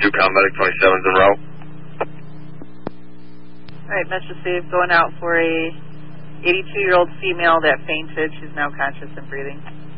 Combat 27's en route. All right, message received. Going out for a 82-year-old female that fainted. She's now conscious and breathing.